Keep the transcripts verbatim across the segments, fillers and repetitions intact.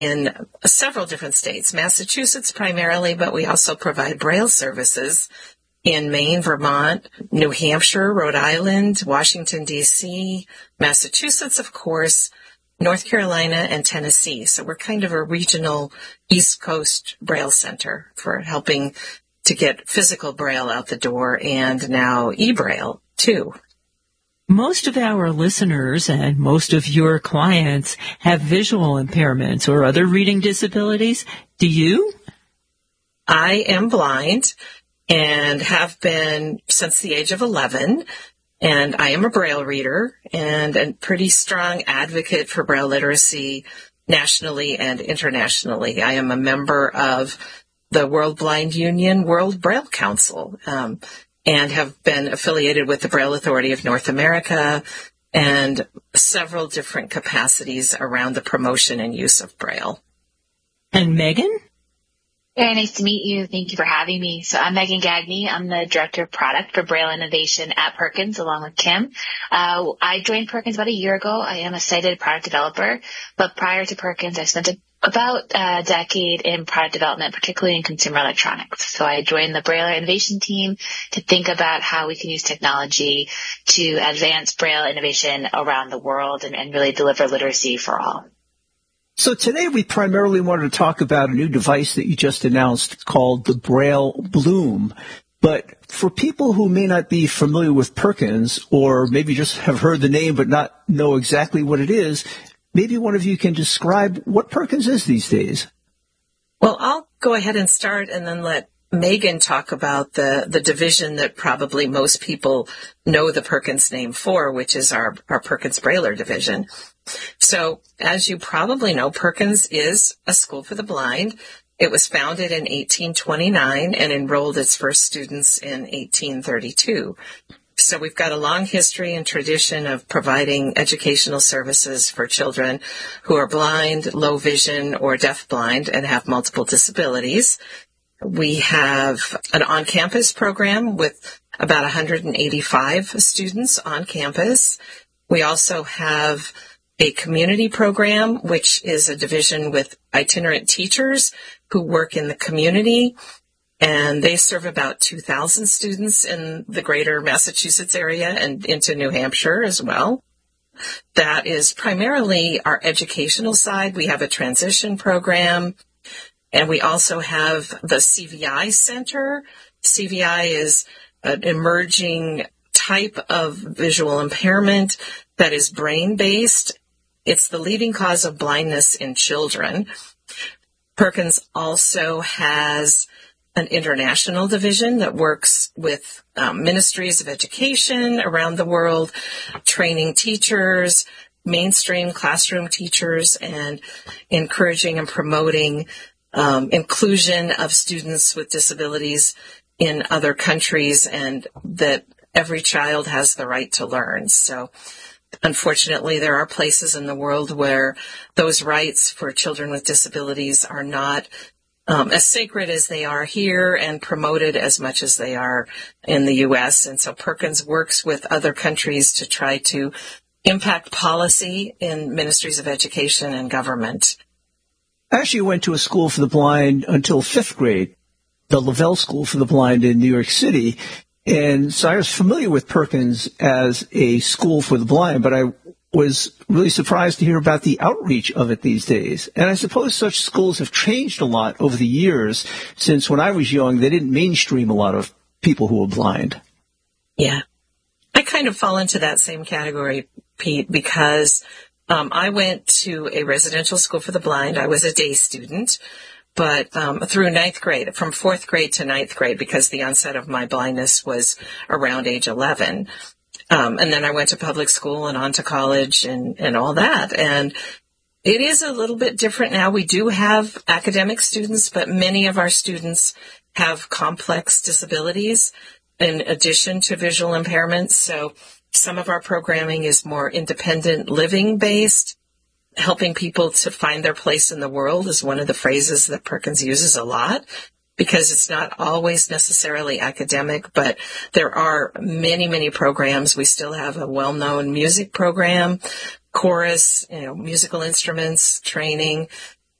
in several different states, Massachusetts primarily, but we also provide Braille services in Maine, Vermont, New Hampshire, Rhode Island, Washington, D C, Massachusetts, of course, North Carolina, and Tennessee. So we're kind of a regional East Coast Braille center for helping to get physical Braille out the door and now e-Braille too. Most of our listeners and most of your clients have visual impairments or other reading disabilities. Do you? I am blind and have been since the age of eleven, and I am a Braille reader and a pretty strong advocate for Braille literacy nationally and internationally. I am a member of the World Blind Union World Braille Council, um, and have been affiliated with the Braille Authority of North America and several different capacities around the promotion and use of Braille. And Megan? Very nice to meet you. Thank you for having me. So I'm Megan Gagne. I'm the Director of Product for Braille Innovation at Perkins, along with Kim. Uh, I joined Perkins about a year ago. I am a cited product developer, but prior to Perkins, I spent a, about a decade in product development, particularly in consumer electronics. So I joined the Braille Innovation team to think about how we can use technology to advance Braille innovation around the world and, and really deliver literacy for all. So today we primarily wanted to talk about a new device that you just announced called the Braille Bloom. But for people who may not be familiar with Perkins or maybe just have heard the name but not know exactly what it is, maybe one of you can describe what Perkins is these days. Well, I'll go ahead and start and then let Megan talk about the, the division that probably most people know the Perkins name for, which is our, our Perkins Brailler division. So, as you probably know, Perkins is a school for the blind. It was founded in eighteen twenty-nine and enrolled its first students in eighteen thirty-two. So we've got a long history and tradition of providing educational services for children who are blind, low vision, or deafblind and have multiple disabilities. We have an on-campus program with about one hundred eighty-five students on campus. We also have a community program, which is a division with itinerant teachers who work in the community, and they serve about two thousand students in the greater Massachusetts area and into New Hampshire as well. That is primarily our educational side. We have a transition program, and we also have the C V I Center. C V I is an emerging type of visual impairment that is brain-based. It's the leading cause of blindness in children. Perkins also has an international division that works with um, ministries of education around the world, training teachers, mainstream classroom teachers, and encouraging and promoting um, inclusion of students with disabilities in other countries, and that every child has the right to learn. So unfortunately, there are places in the world where those rights for children with disabilities are not um, as sacred as they are here and promoted as much as they are in the U S. And so Perkins works with other countries to try to impact policy in ministries of education and government. I actually went to a school for the blind until fifth grade, the Lavelle School for the Blind in New York City. And so I was familiar with Perkins as a school for the blind, but I was really surprised to hear about the outreach of it these days. And I suppose such schools have changed a lot over the years, since when I was young, they didn't mainstream a lot of people who were blind. Yeah. I kind of fall into that same category, Pete, because um, I went to a residential school for the blind. I was a day student. But um, through ninth grade, from fourth grade to ninth grade, because the onset of my blindness was around age eleven. Um, and then I went to public school and on to college and, and all that. And it is a little bit different now. We do have academic students, but many of our students have complex disabilities in addition to visual impairments. So some of our programming is more independent living based. Helping people to find their place in the world is one of the phrases that Perkins uses a lot, because it's not always necessarily academic, but there are many, many programs. We still have a well-known music program, chorus, you know, musical instruments, training.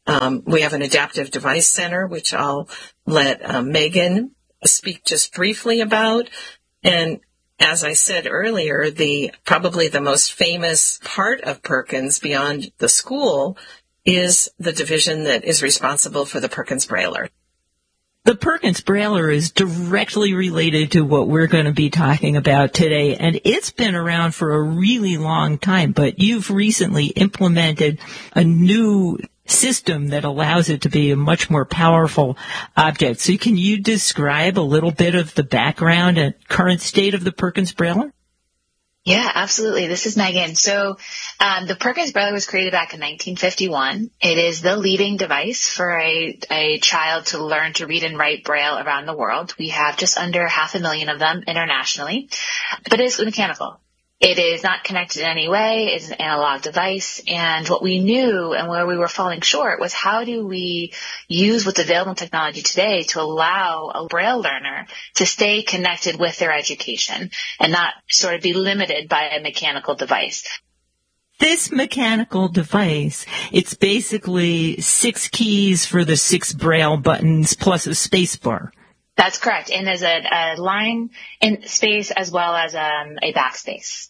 Um, we have an adaptive device center, which I'll let uh, Megan speak just briefly about. And as I said earlier, the probably the most famous part of Perkins beyond the school is the division that is responsible for the Perkins Brailler. The Perkins Brailler is directly related to what we're going to be talking about today, and it's been around for a really long time, but you've recently implemented a new system that allows it to be a much more powerful object. So can you describe a little bit of the background and current state of the Perkins Brailler? Yeah, absolutely. This is Megan. So um, the Perkins Brailler was created back in nineteen fifty-one. It is the leading device for a, a child to learn to read and write Braille around the world. We have just under half a million of them internationally, but it is mechanical. It is not connected in any way. It's an analog device. And what we knew and where we were falling short was how do we use what's available in technology today to allow a Braille learner to stay connected with their education and not sort of be limited by a mechanical device. This mechanical device, it's basically six keys for the six Braille buttons plus a space bar. That's correct. And there's a, a line in space as well as um, a backspace.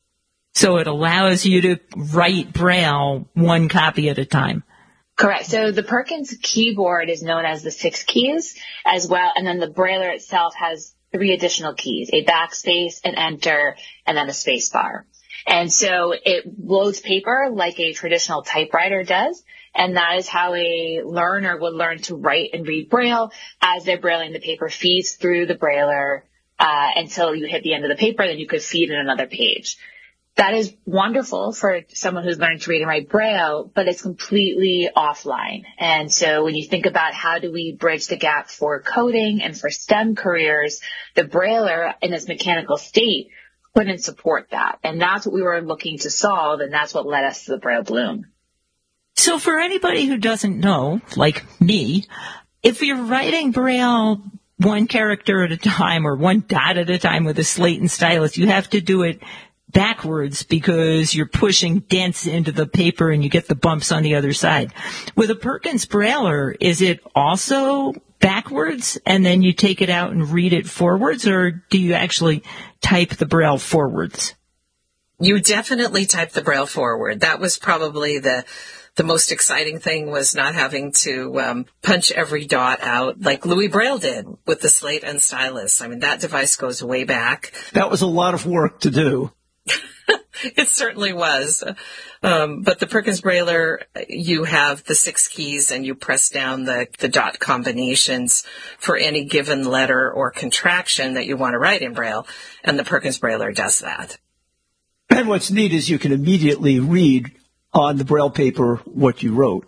So it allows you to write Braille one copy at a time. Correct. So the Perkins keyboard is known as the six keys as well. And then the Brailler itself has three additional keys, a backspace, an enter, and then a space bar. And so it loads paper like a traditional typewriter does. And that is how a learner would learn to write and read Braille. As they're brailing, the paper feeds through the Brailler uh, until you hit the end of the paper, then you could feed in another page. That is wonderful for someone who's learning to read and write Braille, but it's completely offline. And so when you think about how do we bridge the gap for coding and for STEM careers, the Brailler in its mechanical state couldn't support that. And that's what we were looking to solve, and that's what led us to the Braille Bloom. So for anybody who doesn't know, like me, if you're writing Braille one character at a time or one dot at a time with a slate and stylus, you have to do it backwards because you're pushing dents into the paper and you get the bumps on the other side. With a Perkins Brailler, is it also backwards and then you take it out and read it forwards, or do you actually type the Braille forwards? You definitely type the Braille forward. That was probably the the most exciting thing, was not having to um, punch every dot out like Louis Braille did with the slate and stylus. I mean, that device goes way back. That was a lot of work to do. It certainly was. Um, but the Perkins Brailler, you have the six keys and you press down the, the dot combinations for any given letter or contraction that you want to write in Braille. And the Perkins Brailler does that. And what's neat is you can immediately read on the Braille paper what you wrote.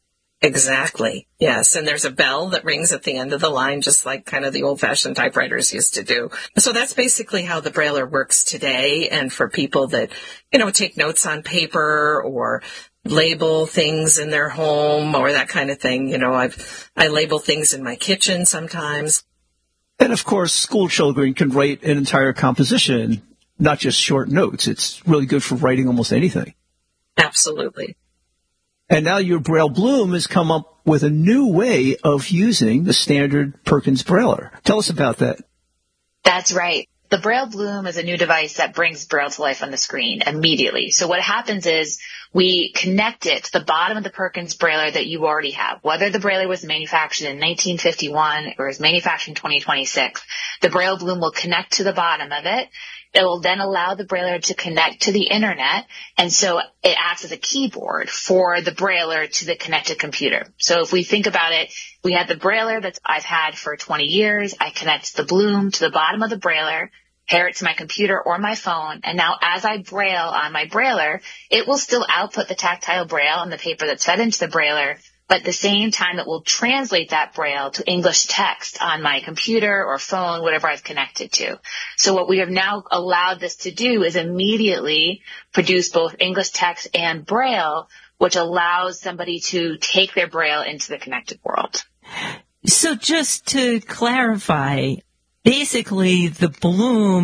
Exactly. Yes. And there's a bell that rings at the end of the line, just like kind of the old-fashioned typewriters used to do. So that's basically how the Brailler works today. And for people that, you know, take notes on paper or label things in their home or that kind of thing, you know, I've, I label things in my kitchen sometimes. And of course, school children can write an entire composition, not just short notes. It's really good for writing almost anything. Absolutely. And now your Braille Bloom has come up with a new way of using the standard Perkins Brailler. Tell us about that. That's right. The Braille Bloom is a new device that brings Braille to life on the screen immediately. So what happens is we connect it to the bottom of the Perkins Brailler that you already have. Whether the Brailler was manufactured in nineteen fifty-one or is manufactured in twenty twenty-six, the Braille Bloom will connect to the bottom of it. It will then allow the Brailler to connect to the internet, and so it acts as a keyboard for the Brailler to the connected computer. So if we think about it, we have the Brailler that I've had for twenty years. I connect the Bloom to the bottom of the Brailler, pair it to my computer or my phone, and now as I Braille on my Brailler, it will still output the tactile Braille on the paper that's fed into the Brailler, but at the same time it will translate that Braille to English text on my computer or phone, whatever I've connected to. So what we have now allowed this to do is immediately produce both English text and Braille, which allows somebody to take their Braille into the connected world. So just to clarify, basically the Bloom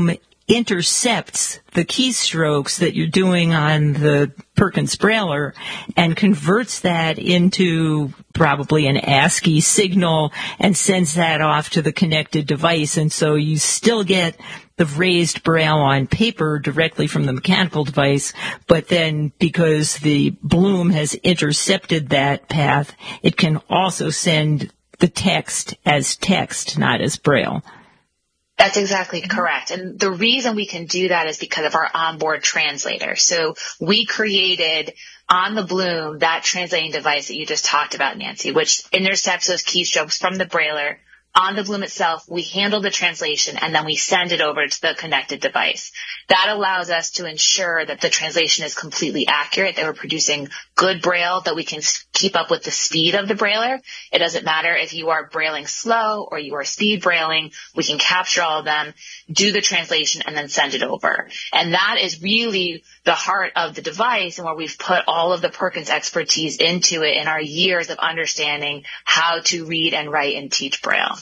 intercepts the keystrokes that you're doing on the Perkins Braille and converts that into probably an ASCII signal and sends that off to the connected device. And so you still get the raised Braille on paper directly from the mechanical device, but then because the Bloom has intercepted that path, it can also send the text as text, not as Braille. That's exactly correct. And the reason we can do that is because of our onboard translator. So we created on the Bloom that translating device that you just talked about, Nancy, which intercepts those keystrokes from the Brailler. On the Bloom itself, we handle the translation and then we send it over to the connected device. That allows us to ensure that the translation is completely accurate, that we're producing good Braille, that we can keep up with the speed of the Brailler. It doesn't matter if you are Brailing slow or you are speed Brailing, we can capture all of them, do the translation, and then send it over. And that is really the heart of the device and where we've put all of the Perkins expertise into it in our years of understanding how to read and write and teach Braille.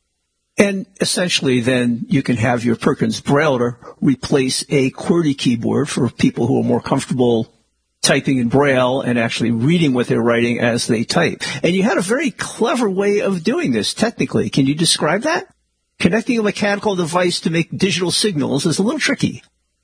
And essentially, then, you can have your Perkins Braille replace a QWERTY keyboard for people who are more comfortable typing in Braille and actually reading what they're writing as they type. And you had a very clever way of doing this, technically. Can you describe that? Connecting a mechanical device to make digital signals is a little tricky.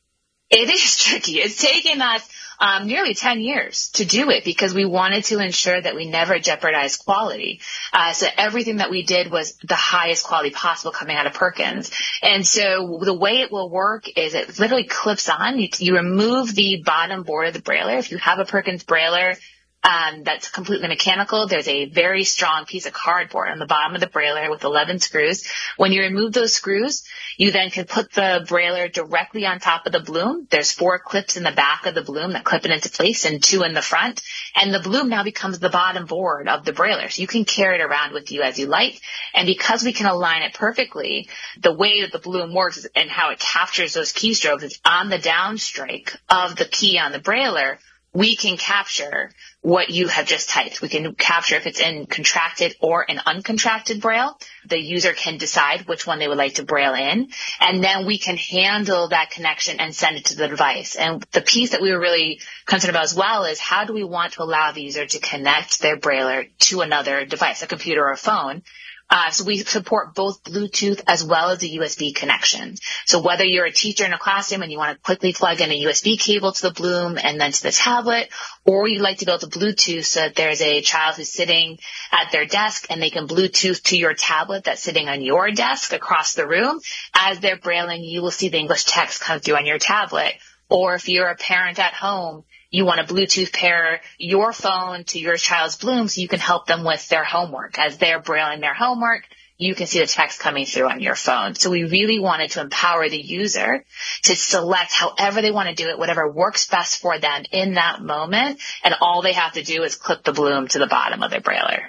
It is tricky. It's taken us um, nearly ten years to do it because we wanted to ensure that we never jeopardize quality. Uh, so everything that we did was the highest quality possible coming out of Perkins. And so the way it will work is it literally clips on. You, you remove the bottom board of the Brailler. If you have a Perkins Brailler Um, that's completely mechanical, there's a very strong piece of cardboard on the bottom of the Brailler with eleven screws. When you remove those screws, you then can put the Brailler directly on top of the Bloom. There's four clips in the back of the Bloom that clip it into place and two in the front. And the Bloom now becomes the bottom board of the Brailler. So you can carry it around with you as you like. And because we can align it perfectly, the way that the Bloom works and how it captures those keystrokes is on the downstrike of the key on the Brailler, we can capture what you have just typed. We can capture if it's in contracted or in uncontracted Braille. The user can decide which one they would like to Braille in, and then we can handle that connection and send it to the device. And the piece that we were really concerned about as well is how do we want to allow the user to connect their Brailler to another device, a computer or a phone. Uh, so we support both Bluetooth as well as the U S B connection. So whether you're a teacher in a classroom and you want to quickly plug in a U S B cable to the Bloom and then to the tablet, or you'd like to go to Bluetooth so that there's a child who's sitting at their desk and they can Bluetooth to your tablet that's sitting on your desk across the room. As they're Brailing, you will see the English text come through on your tablet. Or if you're a parent at home, you want to Bluetooth pair your phone to your child's Bloom so you can help them with their homework. As they're Brailing their homework, you can see the text coming through on your phone. So we really wanted to empower the user to select however they want to do it, whatever works best for them in that moment. And all they have to do is clip the Bloom to the bottom of their Brailler.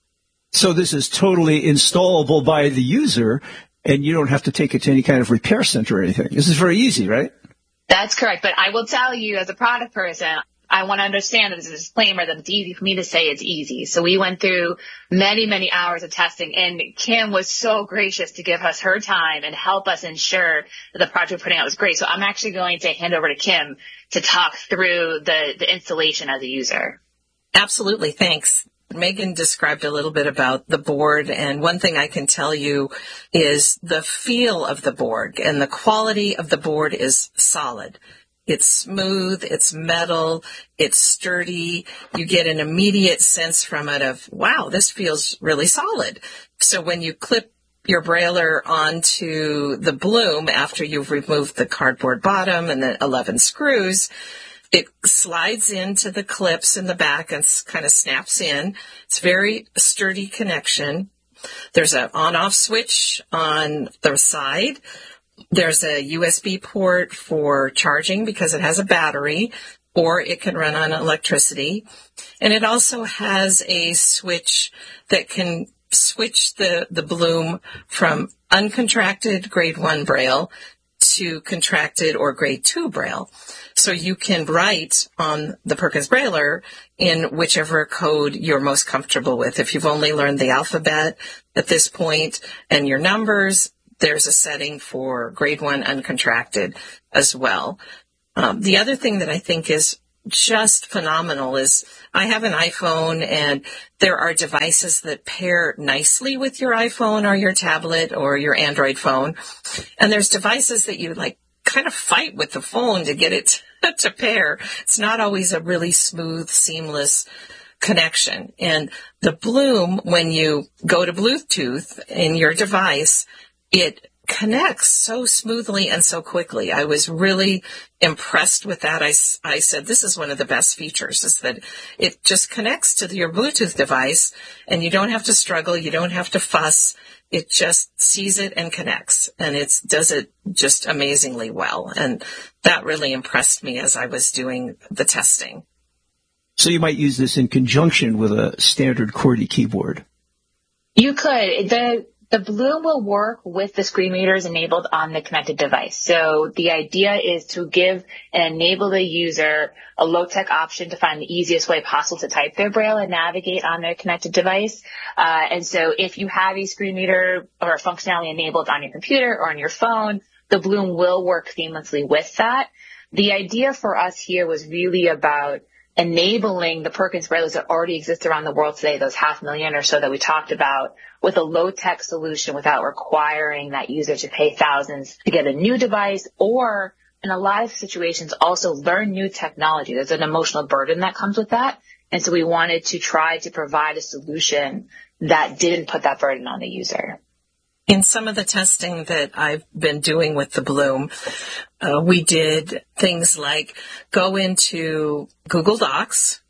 So this is totally installable by the user, and you don't have to take it to any kind of repair center or anything. This is very easy, right? That's correct. But I will tell you, as a product person, I want to understand that as a disclaimer that it's easy for me to say it's easy. So we went through many, many hours of testing, and Kim was so gracious to give us her time and help us ensure that the project we're putting out was great. So I'm actually going to hand over to Kim to talk through the, the installation as a user. Absolutely. Thanks. Megan described a little bit about the board, and one thing I can tell you is the feel of the board, and the quality of the board is solid. It's smooth, it's metal, it's sturdy. You get an immediate sense from it of, wow, this feels really solid. So when you clip your Brailler onto the Bloom after you've removed the cardboard bottom and the eleven screws, it slides into the clips in the back and kind of snaps in. It's very sturdy connection. There's an on-off switch on the side. There's a U S B port for charging because it has a battery, or it can run on electricity. And it also has a switch that can switch the, the Bloom from uncontracted grade one Braille to contracted or grade two Braille. So you can write on the Perkins Brailler in whichever code you're most comfortable with. If you've only learned the alphabet at this point and your numbers, there's a setting for grade one uncontracted as well. Um, the other thing that I think is just phenomenal is I have an iPhone, and there are devices that pair nicely with your iPhone or your tablet or your Android phone. And there's devices that you like kind of fight with the phone to get it to pair. It's not always a really smooth, seamless connection. And the Bloom, when you go to Bluetooth in your device, it connects so smoothly and so quickly. I was really impressed with that. I, I said, this is one of the best features, is that it just connects to your Bluetooth device, and you don't have to struggle. You don't have to fuss. It just sees it and connects, and it does it just amazingly well. And that really impressed me as I was doing the testing. So you might use this in conjunction with a standard QWERTY keyboard. You could. The The Bloom will work with the screen readers enabled on the connected device. So the idea is to give and enable the user a low-tech option to find the easiest way possible to type their Braille and navigate on their connected device. Uh, and so if you have a screen reader or functionality enabled on your computer or on your phone, the Bloom will work seamlessly with that. The idea for us here was really about enabling the Perkins Braillers that already exist around the world today, those half million or so that we talked about, with a low-tech solution without requiring that user to pay thousands to get a new device, or in a lot of situations also learn new technology. There's an emotional burden that comes with that. And so we wanted to try to provide a solution that didn't put that burden on the user. In some of the testing that I've been doing with the Bloom, uh, we did things like go into Google Docs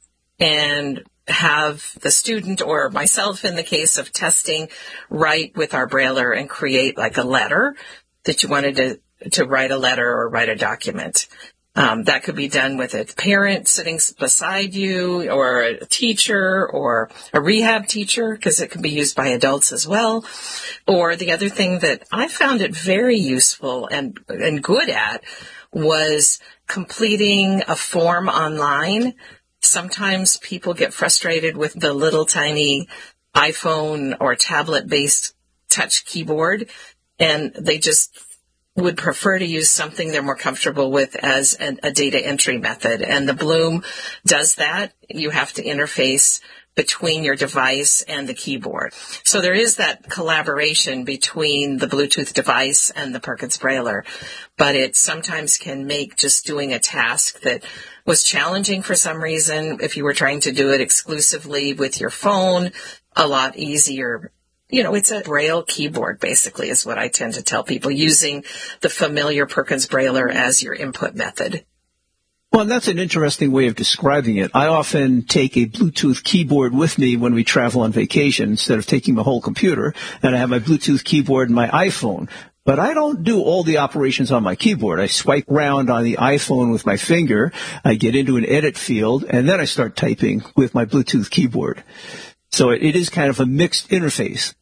and have the student, or myself in the case of testing, write with our Brailler and create like a letter that you wanted to, to write a letter or write a document. Um, that could be done with a parent sitting beside you, or a teacher, or a rehab teacher, because it can be used by adults as well. Or the other thing that I found it very useful and, and good at was completing a form online. Sometimes people get frustrated with the little tiny iPhone or tablet-based touch keyboard, and they just would prefer to use something they're more comfortable with as an, a data entry method. And the Bloom does that. You have to interface between your device and the keyboard. So there is that collaboration between the Bluetooth device and the Perkins Brailler, but it sometimes can make just doing a task that was challenging for some reason, if you were trying to do it exclusively with your phone, a lot easier. You know, it's a Braille keyboard, basically, is what I tend to tell people, using the familiar Perkins Brailler as your input method. Well, that's an interesting way of describing it. I often take a Bluetooth keyboard with me when we travel on vacation instead of taking my whole computer, and I have my Bluetooth keyboard and my iPhone. But I don't do all the operations on my keyboard. I swipe around on the iPhone with my finger, I get into an edit field, and then I start typing with my Bluetooth keyboard. So it is kind of a mixed interface.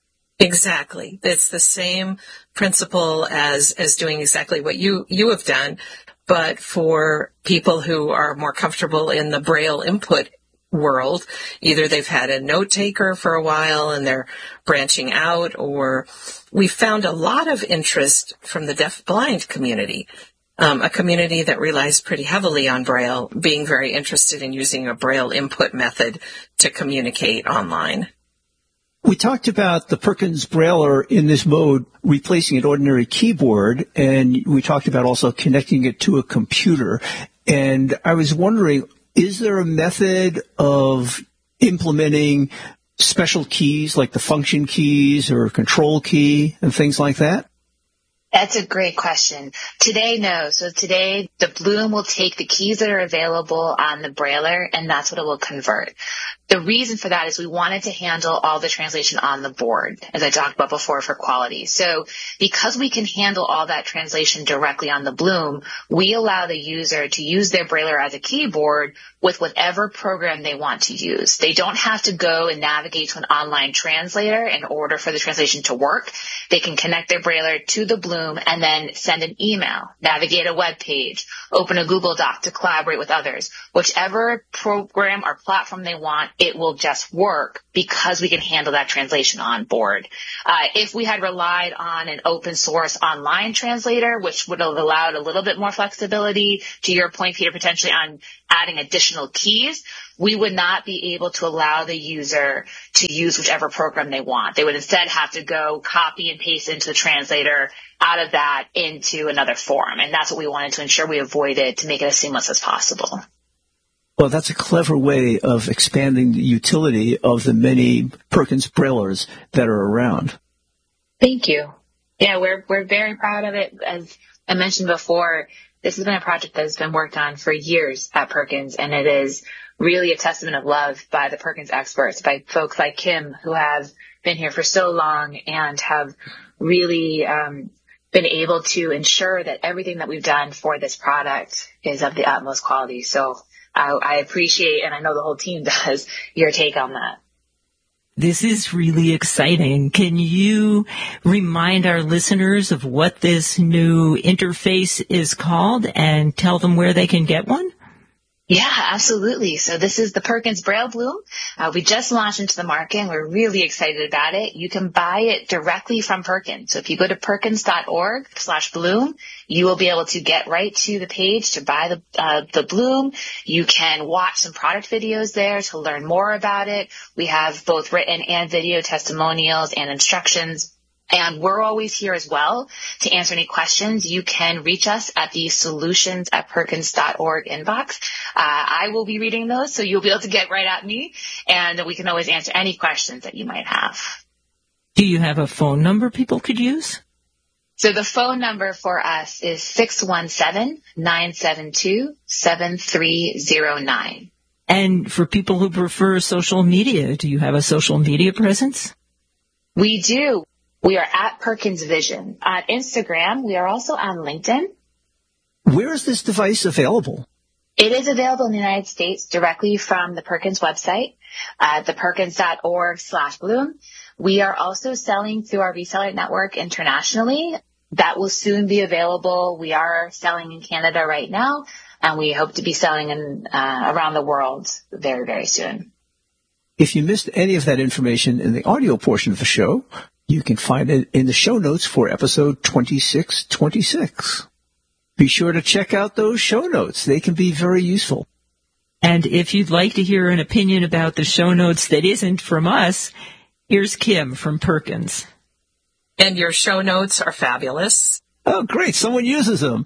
Exactly. It's the same principle as, as doing exactly what you, you have done, but for people who are more comfortable in the Braille input world, either they've had a note taker for a while and they're branching out, or we found a lot of interest from the deaf-blind community, um, a community that relies pretty heavily on Braille, being very interested in using a Braille input method to communicate online. We talked about the Perkins Brailler in this mode replacing an ordinary keyboard, and we talked about also connecting it to a computer. And I was wondering, is there a method of implementing special keys like the function keys or control key and things like that? That's a great question. Today, no. So today, the Bloom will take the keys that are available on the Brailler, and that's what it will convert. The reason for that is we wanted to handle all the translation on the board, as I talked about before, for quality. So because we can handle all that translation directly on the Bloom, we allow the user to use their Brailler as a keyboard with whatever program they want to use. They don't have to go and navigate to an online translator in order for the translation to work. They can connect their Brailler to the Bloom Bloom and then send an email, navigate a web page, open a Google Doc to collaborate with others. Whichever program or platform they want, it will just work because we can handle that translation on board. Uh, if we had relied on an open source online translator, which would have allowed a little bit more flexibility, to your point, Peter, potentially on adding additional keys, we would not be able to allow the user to use whichever program they want. They would instead have to go copy and paste into the translator out of that into another form. And that's what we wanted to ensure we avoided to make it as seamless as possible. Well, that's a clever way of expanding the utility of the many Perkins Braillers that are around. Thank you. Yeah, we're we're very proud of it. As I mentioned before, this has been a project that has been worked on for years at Perkins, and it is really a testament of love by the Perkins experts, by folks like Kim, who have been here for so long and have really um, been able to ensure that everything that we've done for this product is of the utmost quality. So I, I appreciate, and I know the whole team does, your take on that. This is really exciting. Can you remind our listeners of what this new interface is called and tell them where they can get one? Yeah, absolutely. So this is the Perkins Braille Bloom. Uh, we just launched into the market and we're really excited about it. You can buy it directly from Perkins. So if you go to perkins.org slash Bloom, you will be able to get right to the page to buy the, uh, the Bloom. You can watch some product videos there to learn more about it. We have both written and video testimonials and instructions. And we're always here as well to answer any questions. You can reach us at the solutions at perkins dot org inbox. Uh, I will be reading those, so you'll be able to get right at me, and we can always answer any questions that you might have. Do you have a phone number people could use? So the phone number for us is six one seven, nine seven two, seven three zero nine. And for people who prefer social media, do you have a social media presence? We do. We are at Perkins Vision. On Instagram, we are also on LinkedIn. Where is this device available? It is available in the United States directly from the Perkins website, uh, the perkins.org slash Bloom. We are also selling through our reseller network internationally. That will soon be available. We are selling in Canada right now, and we hope to be selling in, uh, around the world very, very soon. If you missed any of that information in the audio portion of the show, you can find it in the show notes for episode twenty-six twenty-six. Be sure to check out those show notes. They can be very useful. And if you'd like to hear an opinion about the show notes that isn't from us, here's Kim from Perkins. And your show notes are fabulous. Oh, great. Someone uses them.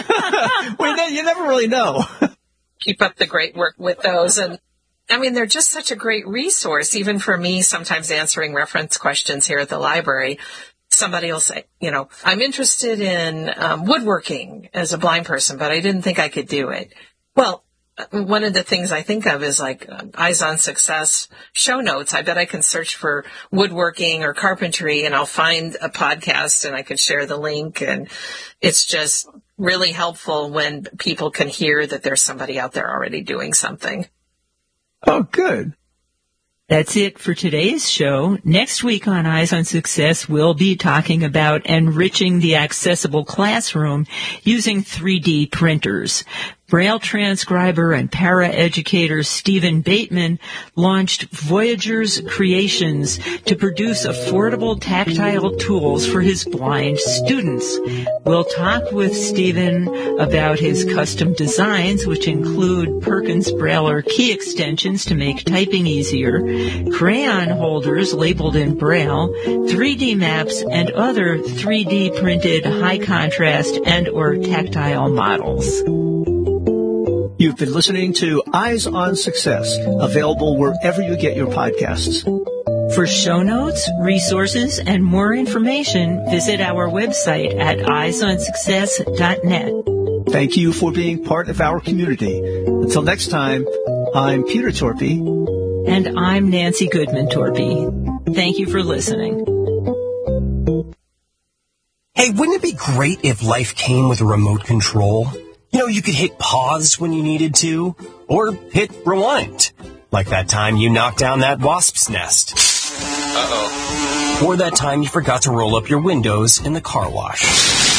Wait, you never really know. Keep up the great work with those. And I mean, they're just such a great resource, even for me, sometimes answering reference questions here at the library. Somebody will say, you know, I'm interested in um, woodworking as a blind person, but I didn't think I could do it. Well, one of the things I think of is like uh, Eyes on Success show notes. I bet I can search for woodworking or carpentry and I'll find a podcast and I can share the link. And it's just really helpful when people can hear that there's somebody out there already doing something. Oh, good. That's it for today's show. Next week on Eyes on Success, we'll be talking about enriching the accessible classroom using three D printers. Braille transcriber and paraeducator Stephen Bateman launched Voyager's Creations to produce affordable tactile tools for his blind students. We'll talk with Stephen about his custom designs, which include Perkins Brailler key extensions to make typing easier, crayon holders labeled in Braille, three D maps, and other three D printed high contrast and or tactile models. You've been listening to Eyes on Success, available wherever you get your podcasts. For show notes, resources, and more information, visit our website at eyes on success dot net. Thank you for being part of our community. Until next time, I'm Peter Torpy. And I'm Nancy Goodman Torpy. Thank you for listening. Hey, wouldn't it be great if life came with a remote control? You know, you could hit pause when you needed to, or hit rewind. Like that time you knocked down that wasp's nest. Uh-oh. Or that time you forgot to roll up your windows in the car wash.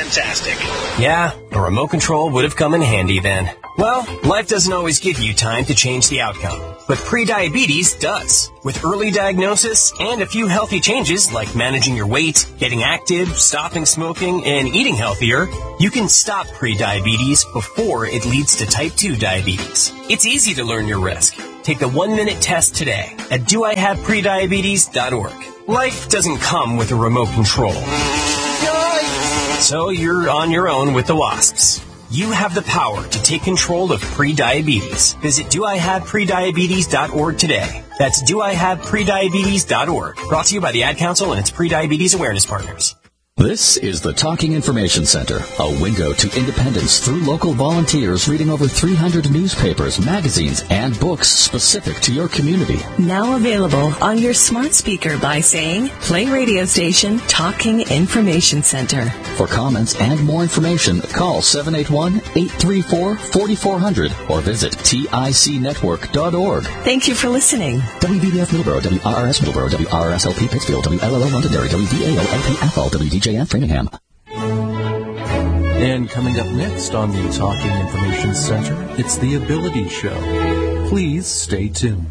fantastic. Yeah, a remote control would have come in handy then. Well, life doesn't always give you time to change the outcome, but prediabetes does. With early diagnosis and a few healthy changes like managing your weight, getting active, stopping smoking, and eating healthier, you can stop prediabetes before it leads to type two diabetes. It's easy to learn your risk. Take the one-minute test today at do I have prediabetes dot org. Life doesn't come with a remote control. So you're on your own with the WASPs. You have the power to take control of prediabetes. Visit do I have prediabetes dot org today. That's do I have prediabetes dot org. Brought to you by the Ad Council and its Prediabetes Awareness Partners. This is the Talking Information Center, a window to independence through local volunteers reading over three hundred newspapers, magazines, and books specific to your community. Now available on your smart speaker by saying, play radio station Talking Information Center. For comments and more information, call seven eight one, eight three four, four four zero zero or visit tic network dot org. Thank you for listening. W B B F Middleborough, W R R S Middleborough, W R R S L P Pittsfield, W L L O Londonderry, W D A O L P F L, W D J F Framingham. And coming up next on the Talking Information Center, it's the Ability Show. Please stay tuned.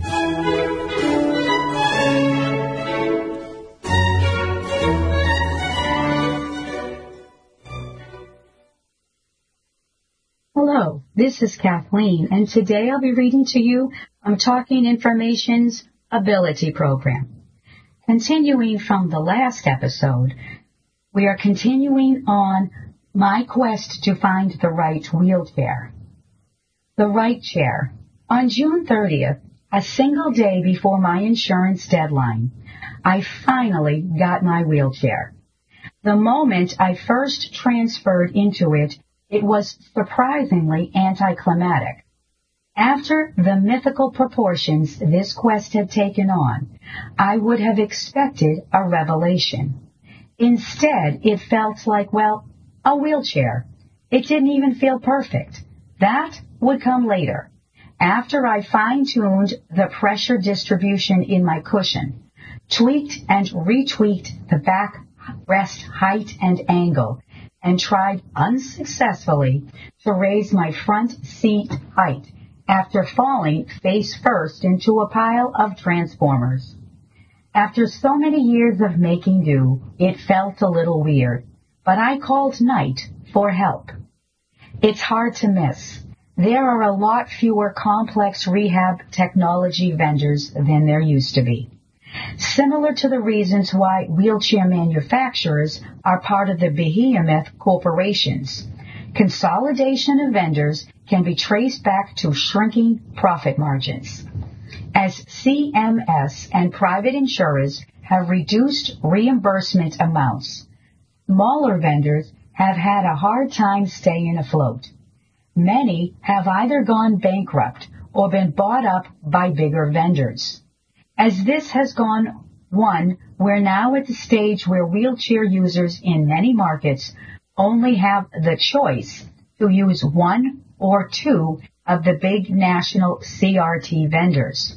Hello, this is Kathleen, and today I'll be reading to you from Talking Information's Ability Program. Continuing from the last episode, we are continuing on my quest to find the right wheelchair. The right chair. On June thirtieth, a single day before my insurance deadline, I finally got my wheelchair. The moment I first transferred into it, it was surprisingly anticlimactic. After the mythical proportions this quest had taken on, I would have expected a revelation. Instead, it felt like, well, a wheelchair. It didn't even feel perfect. That would come later, after I fine-tuned the pressure distribution in my cushion, tweaked and retweaked the backrest height and angle, and tried unsuccessfully to raise my front seat height after falling face first into a pile of transformers. After so many years of making do, it felt a little weird, but I called Knight for help. It's hard to miss. There are a lot fewer complex rehab technology vendors than there used to be. Similar to the reasons why wheelchair manufacturers are part of the behemoth corporations, consolidation of vendors can be traced back to shrinking profit margins. As C M S and private insurers have reduced reimbursement amounts, smaller vendors have had a hard time staying afloat. Many have either gone bankrupt or been bought up by bigger vendors. As this has gone one, we're now at the stage where wheelchair users in many markets only have the choice to use one or two of the big national C R T vendors.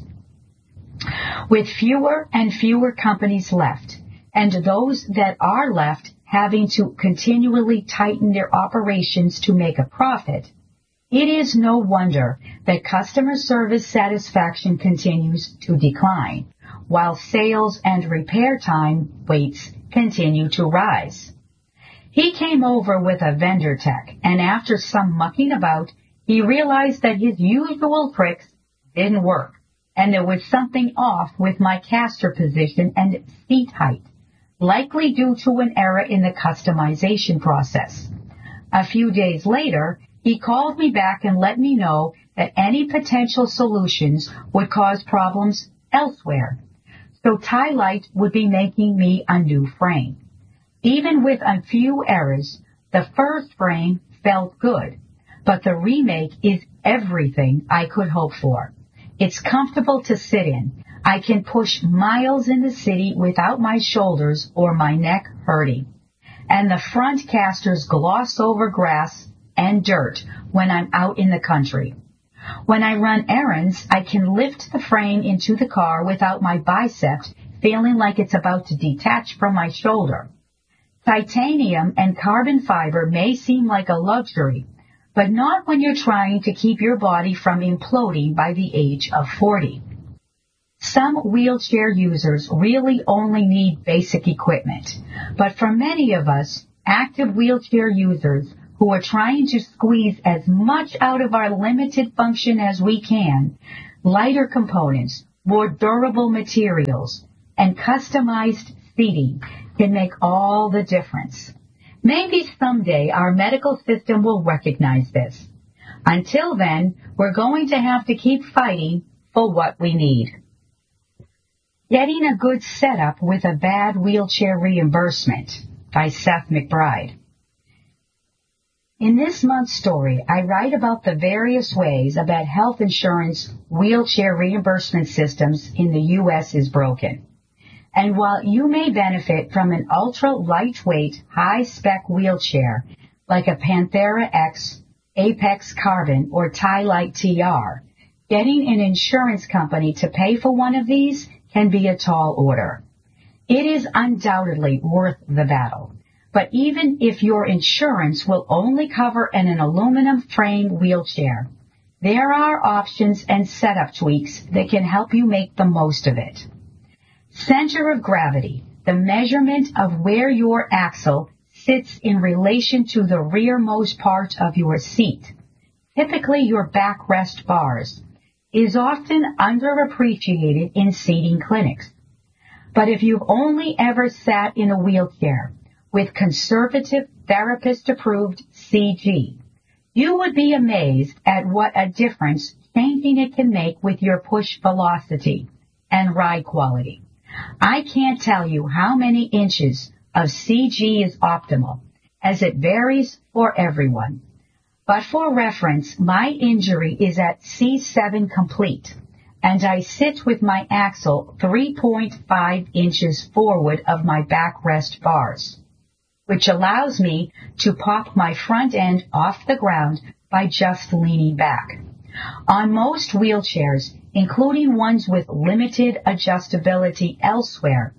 With fewer and fewer companies left, and those that are left having to continually tighten their operations to make a profit, it is no wonder that customer service satisfaction continues to decline, while sales and repair time waits continue to rise. He came over with a vendor tech, and after some mucking about, he realized that his usual tricks didn't work, and there was something off with my caster position and seat height, likely due to an error in the customization process. A few days later, he called me back and let me know that any potential solutions would cause problems elsewhere. So Tylite would be making me a new frame. Even with a few errors, the first frame felt good, but the remake is everything I could hope for. It's comfortable to sit in. I can push miles in the city without my shoulders or my neck hurting. And the front casters gloss over grass and dirt when I'm out in the country. When I run errands, I can lift the frame into the car without my biceps feeling like it's about to detach from my shoulder. Titanium and carbon fiber may seem like a luxury, but not when you're trying to keep your body from imploding by the age of forty. Some wheelchair users really only need basic equipment, but for many of us, active wheelchair users who are trying to squeeze as much out of our limited function as we can, lighter components, more durable materials, and customized seating can make all the difference. Maybe someday our medical system will recognize this. Until then, we're going to have to keep fighting for what we need. Getting a good setup with a bad wheelchair reimbursement by Seth McBride. In this month's story, I write about the various ways that health insurance wheelchair reimbursement systems in the U S is broken. And while you may benefit from an ultra-lightweight, high-spec wheelchair like a Panthera X, Apex Carbon, or Ty-Lite T R, getting an insurance company to pay for one of these can be a tall order. It is undoubtedly worth the battle. But even if your insurance will only cover an, an aluminum frame wheelchair, there are options and setup tweaks that can help you make the most of it. Center of gravity, the measurement of where your axle sits in relation to the rearmost part of your seat, typically your backrest bars, is often underappreciated in seating clinics. But if you've only ever sat in a wheelchair with conservative therapist-approved C G, you would be amazed at what a difference changing it can make with your push velocity and ride quality. I can't tell you how many inches of C G is optimal, as it varies for everyone. But for reference, my injury is at C seven complete, and I sit with my axle three point five inches forward of my backrest bars, which allows me to pop my front end off the ground by just leaning back. On most wheelchairs, including ones with limited adjustability elsewhere,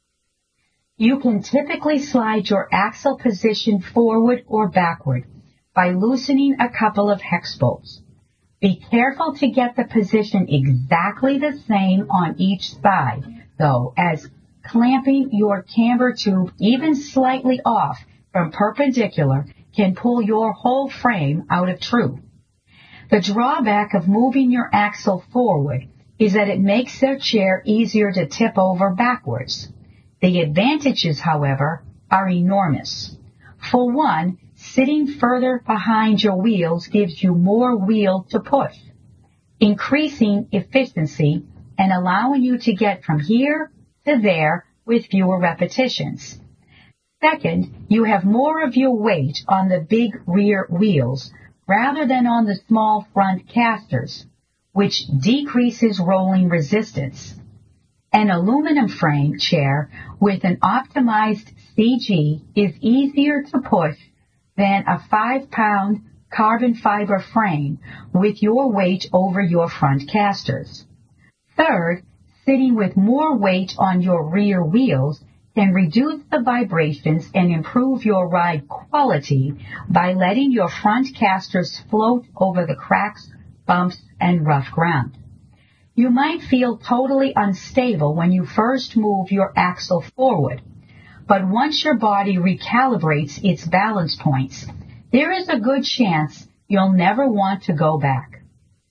you can typically slide your axle position forward or backward by loosening a couple of hex bolts. Be careful to get the position exactly the same on each side, though, as clamping your camber tube even slightly off from perpendicular can pull your whole frame out of true. The drawback of moving your axle forward is that it makes the chair easier to tip over backwards. The advantages, however, are enormous. For one, sitting further behind your wheels gives you more wheel to push, increasing efficiency and allowing you to get from here to there with fewer repetitions. Second, you have more of your weight on the big rear wheels rather than on the small front casters, which decreases rolling resistance. An aluminum frame chair with an optimized C G is easier to push than a five-pound carbon fiber frame with your weight over your front casters. Third, sitting with more weight on your rear wheels can reduce the vibrations and improve your ride quality by letting your front casters float over the cracks, bumps, and rough ground. You might feel totally unstable when you first move your axle forward, but once your body recalibrates its balance points, there is a good chance you'll never want to go back.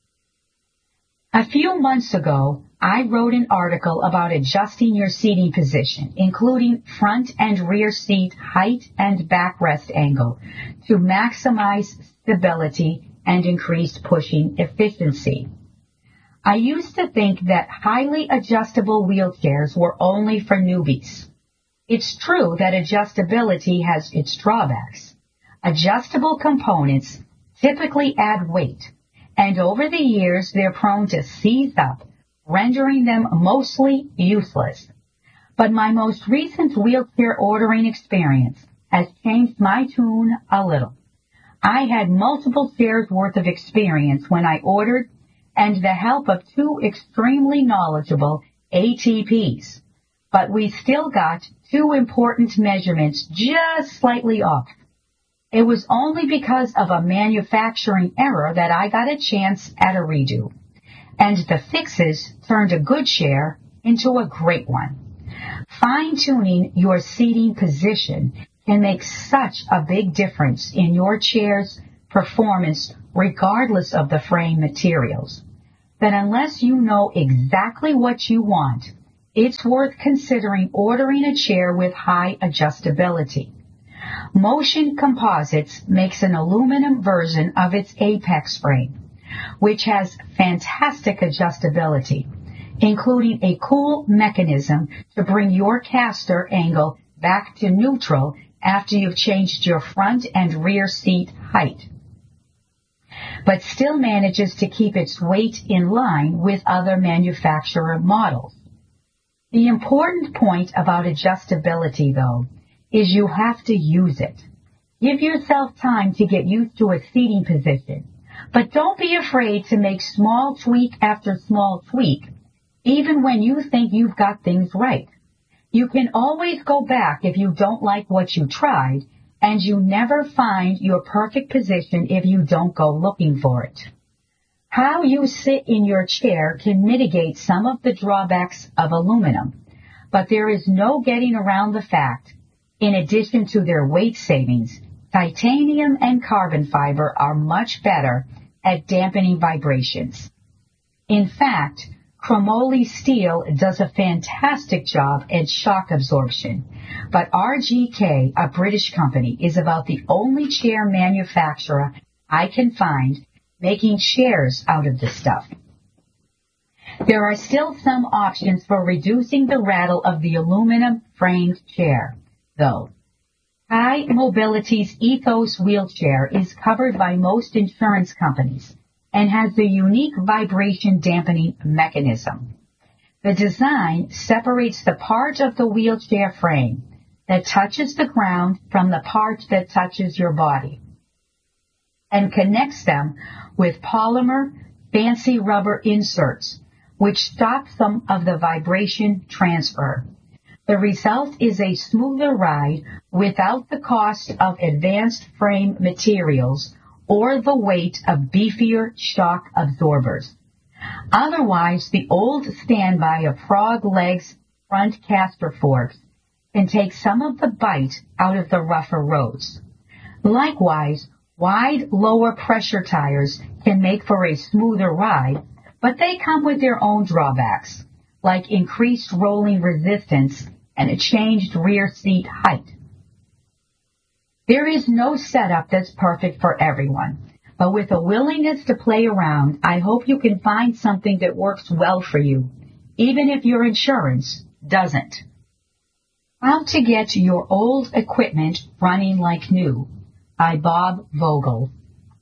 A few months ago, I wrote an article about adjusting your seating position, including front and rear seat height and backrest angle, to maximize stability and increase pushing efficiency. I used to think that highly adjustable wheelchairs were only for newbies. It's true that adjustability has its drawbacks. Adjustable components typically add weight, and over the years they're prone to seize up, rendering them mostly useless. But my most recent wheelchair ordering experience has changed my tune a little. I had multiple chairs worth of experience when I ordered, and the help of two extremely knowledgeable A T Ps, but we still got two important measurements just slightly off. It was only because of a manufacturing error that I got a chance at a redo, and the fixes turned a good chair into a great one. Fine-tuning your seating position can make such a big difference in your chair's performance regardless of the frame materials, that unless you know exactly what you want, it's worth considering ordering a chair with high adjustability. Motion Composites makes an aluminum version of its Apex frame, which has fantastic adjustability, including a cool mechanism to bring your caster angle back to neutral after you've changed your front and rear seat height, but still manages to keep its weight in line with other manufacturer models. The important point about adjustability, though, is you have to use it. Give yourself time to get used to a seating position, but don't be afraid to make small tweak after small tweak, even when you think you've got things right. You can always go back if you don't like what you tried, and you never find your perfect position if you don't go looking for it. How you sit in your chair can mitigate some of the drawbacks of aluminum, but there is no getting around the fact, in addition to their weight savings, titanium and carbon fiber are much better at dampening vibrations. In fact, chromoly steel does a fantastic job at shock absorption, but R G K, a British company, is about the only chair manufacturer I can find making chairs out of this stuff. There are still some options for reducing the rattle of the aluminum framed chair, though. High Mobility's Ethos wheelchair is covered by most insurance companies and has a unique vibration dampening mechanism. The design separates the part of the wheelchair frame that touches the ground from the part that touches your body and connects them with polymer fancy rubber inserts, which stop some of the vibration transfer. The result is a smoother ride without the cost of advanced frame materials or the weight of beefier shock absorbers. Otherwise, the old standby of frog legs front caster forks can take some of the bite out of the rougher roads. Likewise, wide lower pressure tires can make for a smoother ride, but they come with their own drawbacks, like increased rolling resistance and a changed rear seat height. There is no setup that's perfect for everyone, but with a willingness to play around, I hope you can find something that works well for you, even if your insurance doesn't. How to Get Your Old Equipment Running Like New by Bob Vogel.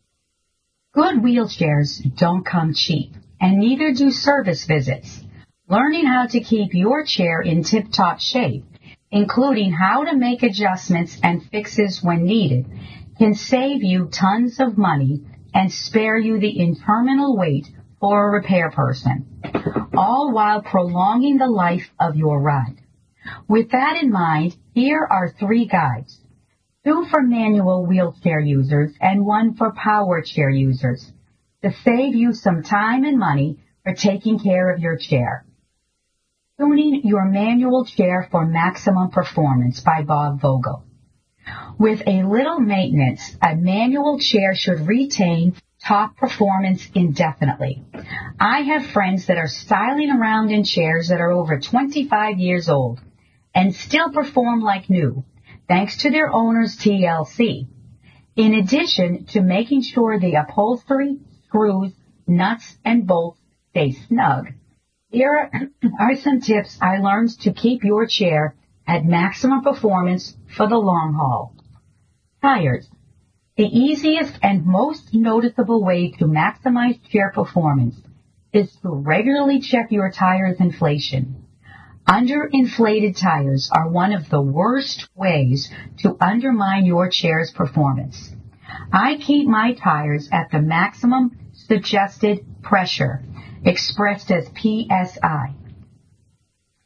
Good wheelchairs don't come cheap, and neither do service visits. Learning how to keep your chair in tip-top shape, including how to make adjustments and fixes when needed, can save you tons of money and spare you the interminable wait for a repair person, all while prolonging the life of your ride. With that in mind, here are three guides, two for manual wheelchair users and one for power chair users, to save you some time and money for taking care of your chair. Tuning Your Manual Chair for Maximum Performance by Bob Vogel. With a little maintenance, a manual chair should retain top performance indefinitely. I have friends that are styling around in chairs that are over twenty-five years old and still perform like new, thanks to their owner's T L C. In addition to making sure the upholstery, screws, nuts, and bolts stay snug, here are some tips I learned to keep your chair at maximum performance for the long haul. Tires. The easiest and most noticeable way to maximize chair performance is to regularly check your tire's inflation. Underinflated tires are one of the worst ways to undermine your chair's performance. I keep my tires at the maximum suggested pressure, expressed as P S I, and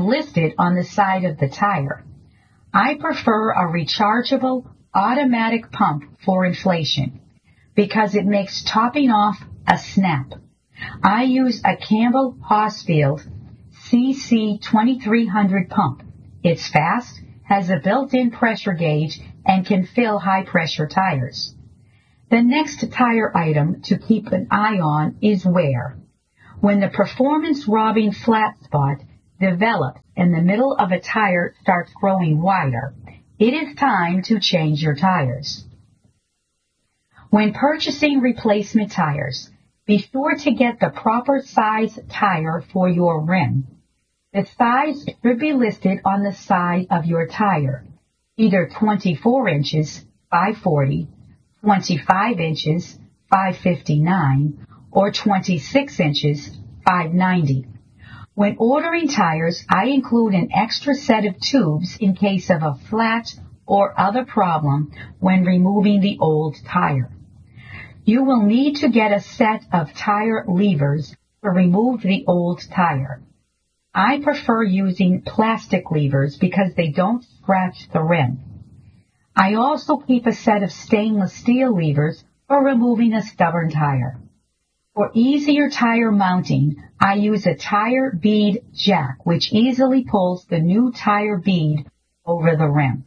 listed on the side of the tire. I prefer a rechargeable automatic pump for inflation because it makes topping off a snap. I use a Campbell Hausfield C C twenty-three hundred pump. It's fast, has a built-in pressure gauge, and can fill high-pressure tires. The next tire item to keep an eye on is wear. When the performance-robbing flat spot develops and the middle of a tire starts growing wider, it is time to change your tires. When purchasing replacement tires, be sure to get the proper size tire for your rim. The size should be listed on the side of your tire, either twenty-four inches, five forty, twenty-five inches, five fifty-nine, or twenty-six inches, five ninety. When ordering tires, I include an extra set of tubes in case of a flat or other problem when removing the old tire. You will need to get a set of tire levers to remove the old tire. I prefer using plastic levers because they don't scratch the rim. I also keep a set of stainless steel levers for removing a stubborn tire. For easier tire mounting, I use a tire bead jack, which easily pulls the new tire bead over the rim.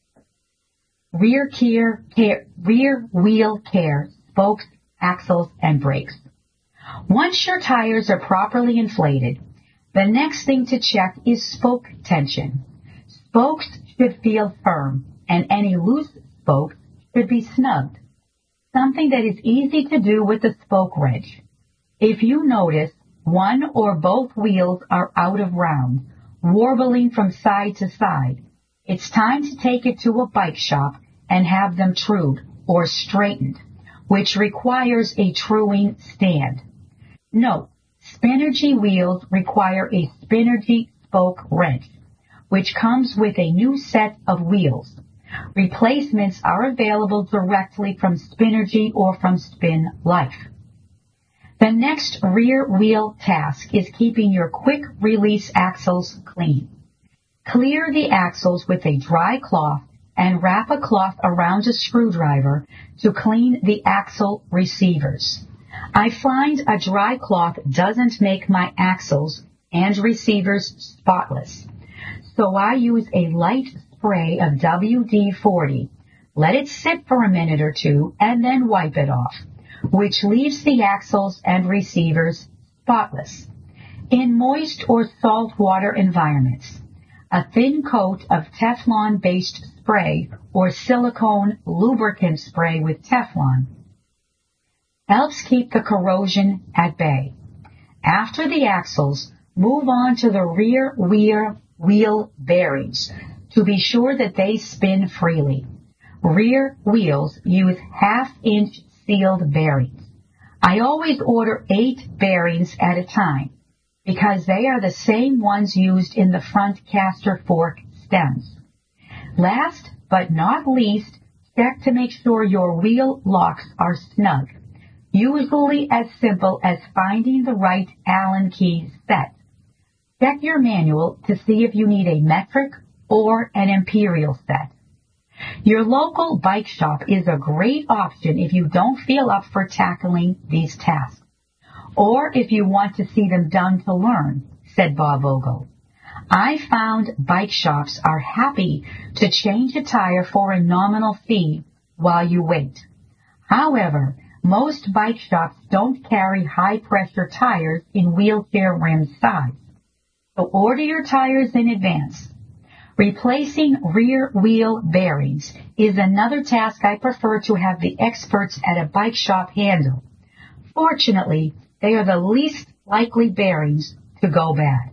Rear, care, care, rear wheel care, spokes, axles, and brakes. Once your tires are properly inflated, the next thing to check is spoke tension. Spokes should feel firm, and any loose spokes should be snugged, something that is easy to do with the spoke wrench. If you notice one or both wheels are out of round, warbling from side to side, it's time to take it to a bike shop and have them trued or straightened, which requires a truing stand. Note, Spinergy wheels require a Spinergy spoke wrench, which comes with a new set of wheels. Replacements are available directly from Spinergy or from Spin Life. The next rear wheel task is keeping your quick release axles clean. Clear the axles with a dry cloth and wrap a cloth around a screwdriver to clean the axle receivers. I find a dry cloth doesn't make my axles and receivers spotless, so I use a light spray of W D forty, let it sit for a minute or two, and then wipe it off, which leaves the axles and receivers spotless. In moist or saltwater environments, a thin coat of Teflon-based spray or silicone lubricant spray with Teflon helps keep the corrosion at bay. After the axles, move on to the rear wheel, wheel bearings to be sure that they spin freely. Rear wheels use half-inch sealed bearings. I always order eight bearings at a time because they are the same ones used in the front caster fork stems. Last but not least, check to make sure your wheel locks are snug. Usually as simple as finding the right Allen key set. Check your manual to see if you need a metric or an imperial set. Your local bike shop is a great option if you don't feel up for tackling these tasks, or if you want to see them done to learn, said Bob Vogel. I found bike shops are happy to change a tire for a nominal fee while you wait. However, most bike shops don't carry high-pressure tires in wheelchair rim size, so order your tires in advance. Replacing rear wheel bearings is another task I prefer to have the experts at a bike shop handle. Fortunately, they are the least likely bearings to go bad.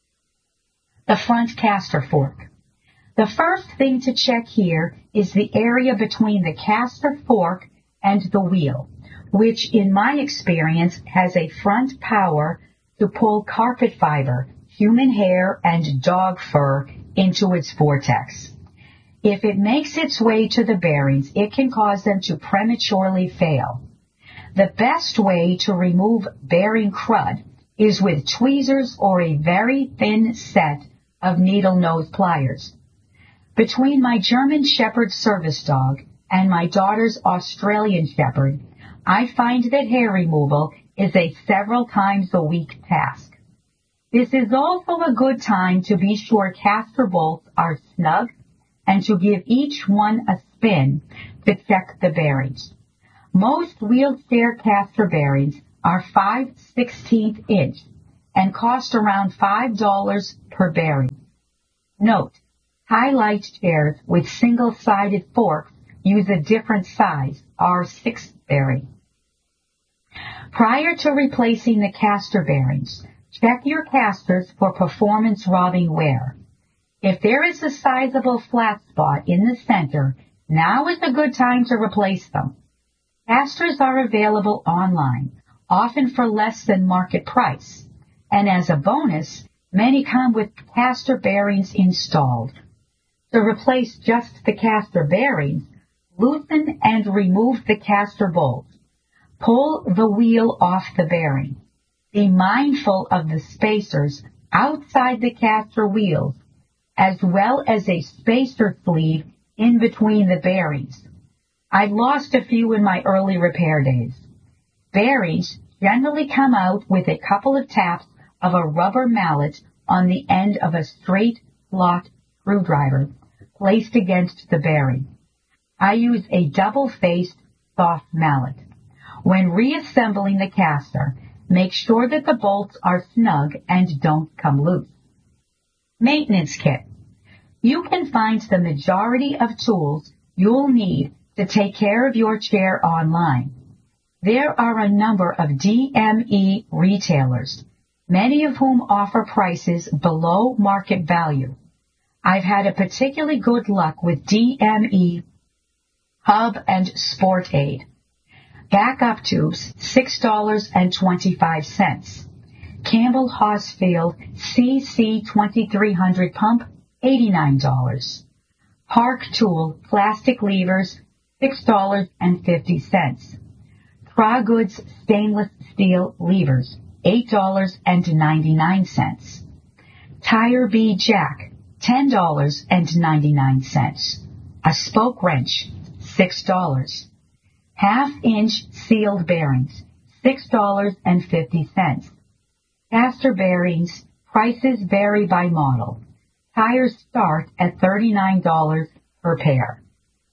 The front caster fork. The first thing to check here is the area between the caster fork and the wheel, which in my experience has a front power to pull carpet fiber, human hair, and dog fur into its vortex. If it makes its way to the bearings, it can cause them to prematurely fail. The best way to remove bearing crud is with tweezers or a very thin set of needle nose pliers. Between my German Shepherd service dog and my daughter's Australian Shepherd, I find that hair removal is a several times a week task. This is also a good time to be sure caster bolts are snug and to give each one a spin to check the bearings. Most wheelchair caster bearings are five sixteenths inch and cost around five dollars per bearing. Note, highlight chairs with single-sided forks use a different size, R six bearing. Prior to replacing the caster bearings, check your casters for performance-robbing wear. If there is a sizable flat spot in the center, now is a good time to replace them. Casters are available online, often for less than market price, and as a bonus, many come with caster bearings installed. To replace just the caster bearings, loosen and remove the caster bolts. Pull the wheel off the bearing. Be mindful of the spacers outside the caster wheels, as well as a spacer sleeve in between the bearings. I've lost a few in my early repair days. Bearings generally come out with a couple of taps of a rubber mallet on the end of a straight slot screwdriver placed against the bearing. I use a double-faced soft mallet. When reassembling the caster, make sure that the bolts are snug and don't come loose. Maintenance kit. You can find the majority of tools you'll need to take care of your chair online. There are a number of D M E retailers, many of whom offer prices below market value. I've had a particularly good luck with D M E, Hub, and Sport Aid. Backup tubes, six dollars and twenty-five cents. Campbell Hausfield C C twenty-three hundred pump, eighty-nine dollars. Park Tool plastic levers, six dollars and fifty cents. Tragoods stainless steel levers, eight dollars and ninety-nine cents. Tire Bee Jack, ten dollars and ninety-nine cents. A spoke wrench, six dollars. Half-inch sealed bearings, six dollars and fifty cents. Caster bearings, prices vary by model. Tires start at thirty-nine dollars per pair.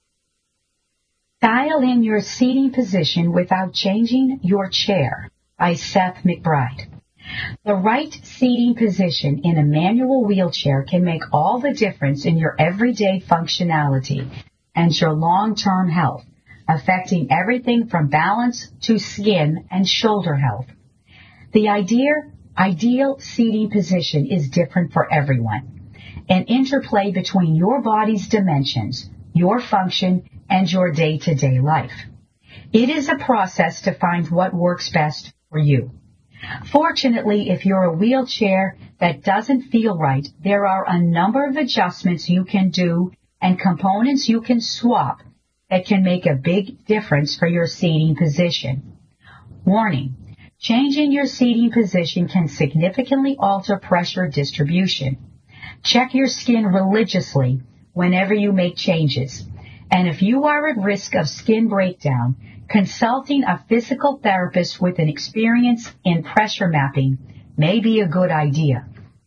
Dial in your seating position without changing your chair by Seth McBride. The right seating position in a manual wheelchair can make all the difference in your everyday functionality and your long-term health, affecting everything from balance to skin and shoulder health. The idea, ideal seating position is different for everyone. An interplay between your body's dimensions, your function, and your day-to-day life. It is a process to find what works best for you. Fortunately, if you're a wheelchair that doesn't feel right, there are a number of adjustments you can do and components you can swap that can make a big difference for your seating position. Warning, changing your seating position can significantly alter pressure distribution. Check your skin religiously whenever you make changes. And if you are at risk of skin breakdown, consulting a physical therapist with an experience in pressure mapping may be a good idea.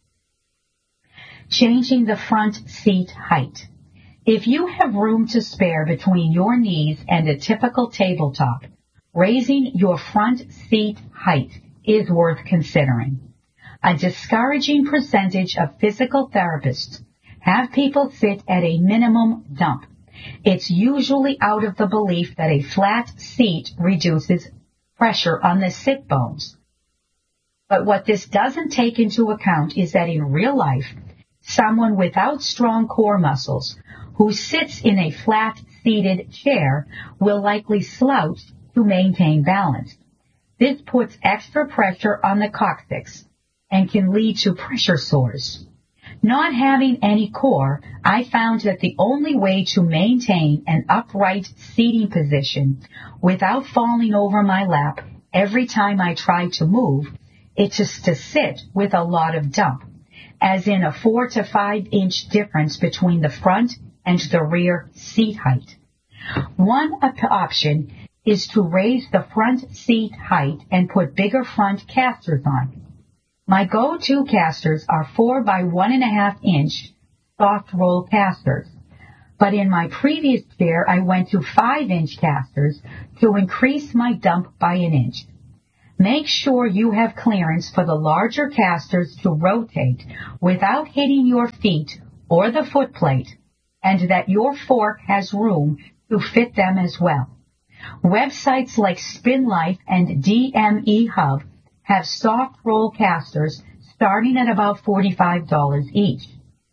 Changing the front seat height. If you have room to spare between your knees and a typical tabletop, raising your front seat height is worth considering. A discouraging percentage of physical therapists have people sit at a minimum dump. It's usually out of the belief that a flat seat reduces pressure on the sit bones. But what this doesn't take into account is that in real life, someone without strong core muscles who sits in a flat-seated chair will likely slouch to maintain balance. This puts extra pressure on the coccyx and can lead to pressure sores. Not having any core, I found that the only way to maintain an upright seating position without falling over my lap every time I try to move is just to sit with a lot of dump. as in a four to five inch difference between the front and the rear seat height. One op- option is to raise the front seat height and put bigger front casters on. My go-to casters are four by one and a half inch soft roll casters, but in my previous chair I went to five inch casters to increase my dump by an inch. Make sure you have clearance for the larger casters to rotate without hitting your feet or the foot plate, and that your fork has room to fit them as well. Websites like SpinLife and D M E Hub have soft roll casters starting at about forty-five dollars each.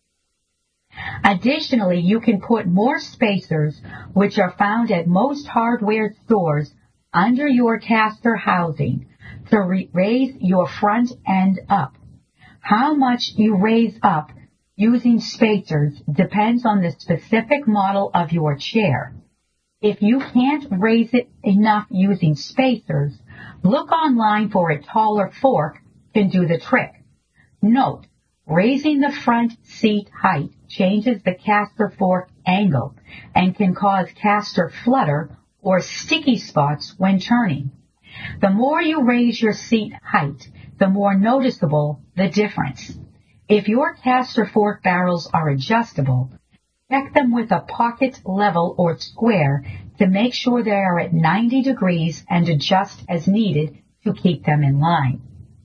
Additionally, you can put more spacers, which are found at most hardware stores, under your caster housing to re- raise your front end up. How much you raise up using spacers depends on the specific model of your chair. If you can't raise it enough using spacers, look online for a taller fork can do the trick. Note, raising the front seat height changes the caster fork angle and can cause caster flutter or sticky spots when turning. The more you raise your seat height, the more noticeable the difference. If your caster fork barrels are adjustable, check them with a pocket level or square to make sure they are at ninety degrees and adjust as needed to keep them in line.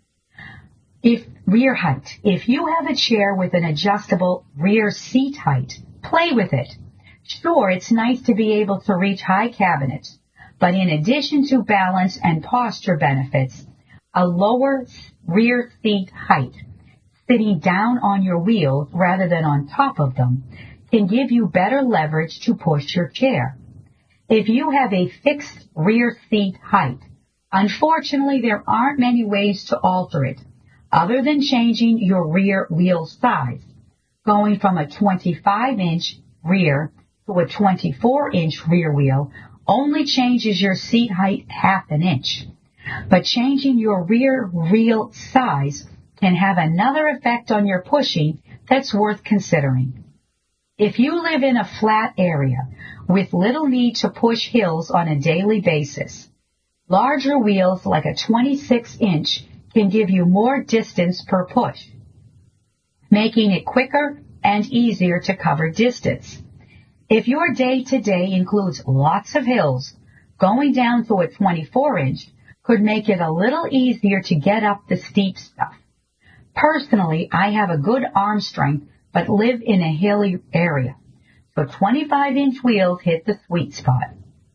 If rear height. If you have a chair with an adjustable rear seat height, play with it. Sure, it's nice to be able to reach high cabinets, but in addition to balance and posture benefits, a lower rear seat height, sitting down on your wheels rather than on top of them, can give you better leverage to push your chair. If you have a fixed rear seat height, unfortunately there aren't many ways to alter it, other than changing your rear wheel size. Going from a twenty-five inch rear to a twenty-four inch rear wheel only changes your seat height half an inch. But changing your rear wheel size can have another effect on your pushing that's worth considering. If you live in a flat area with little need to push hills on a daily basis, larger wheels like a twenty-six inch can give you more distance per push, making it quicker and easier to cover distance. If your day-to-day includes lots of hills, going down to a twenty-four inch could make it a little easier to get up the steep stuff. Personally, I have a good arm strength but live in a hilly area, so twenty-five inch wheels hit the sweet spot.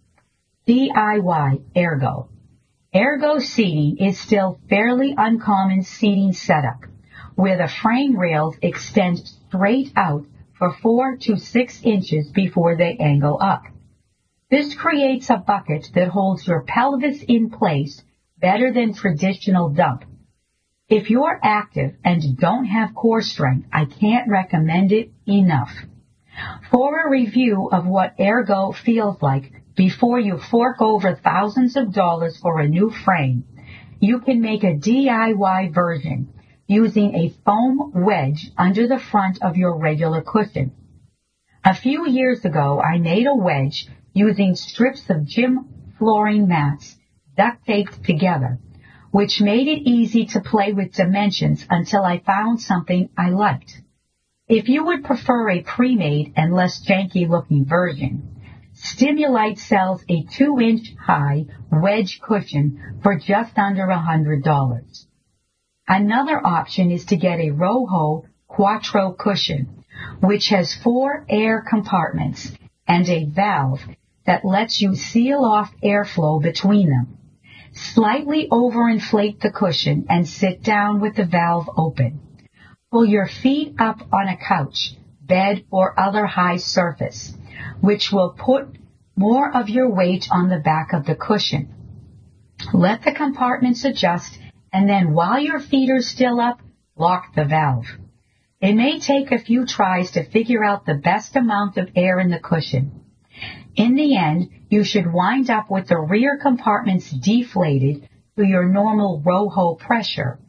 D I Y Ergo. Ergo seating is still fairly uncommon seating setup, where the frame rails extend straight out for four to six inches before they angle up. This creates a bucket that holds your pelvis in place better than traditional dump. If you're active and don't have core strength, I can't recommend it enough. For a review of what Ergo feels like before you fork over thousands of dollars for a new frame, you can make a D I Y version using a foam wedge under the front of your regular cushion. A few years ago, I made a wedge using strips of gym flooring mats duct taped together, which made it easy to play with dimensions until I found something I liked. If you would prefer a pre-made and less janky-looking version, Stimulite sells a two inch high wedge cushion for just under one hundred dollars. Another option is to get a Roho Quattro cushion, which has four air compartments and a valve that lets you seal off airflow between them. Slightly overinflate the cushion and sit down with the valve open. Pull your feet up on a couch, bed, or other high surface, which will put more of your weight on the back of the cushion. Let the compartments adjust, and then while your feet are still up, lock the valve. It may take a few tries to figure out the best amount of air in the cushion. In the end, you should wind up with the rear compartments deflated to your normal Roho pressure,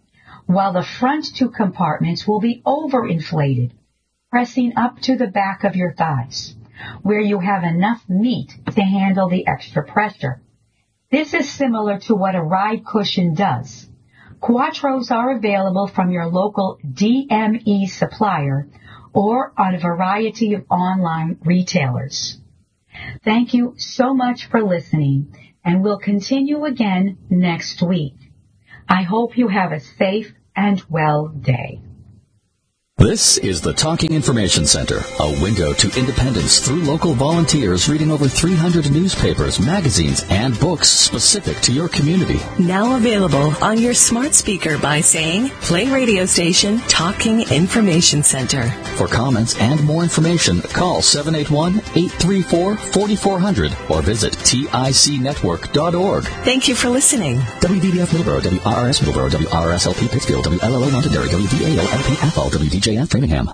while the front two compartments will be overinflated, pressing up to the back of your thighs, where you have enough meat to handle the extra pressure. This is similar to what a ride cushion does. Quattros are available from your local D M E supplier or on a variety of online retailers. Thank you so much for listening, and we'll continue again next week. I hope you have a safe and well day. This is the Talking Information Center, a window to independence through local volunteers reading over three hundred newspapers, magazines, and books specific to your community. Now available on your smart speaker by saying, play radio station Talking Information Center. For comments and more information, call seven eight one, eight three four, four four zero zero or visit tic network dot org. Thank you for listening. W B B F Middleborough, W R R S Middleborough, W R R S L P Pittsfield, W L L O Londonderry, W V A O L P Athol, W D J F Framingham.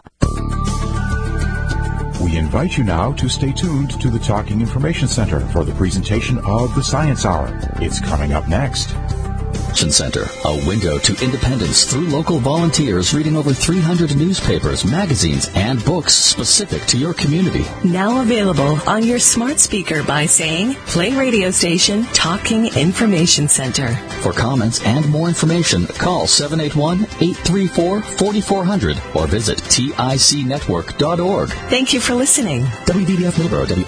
We invite you now to stay tuned to the Talking Information Center for the presentation of the Science Hour. It's coming up next. Center, a window to independence through local volunteers reading over three hundred newspapers, magazines, and books specific to your community. Now available on your smart speaker by saying, play radio station Talking Information Center. For comments and more information, call seven eight one, eight three four, four four zero zero or visit tic network dot org. Thank you for listening. W B B F Middleborough, W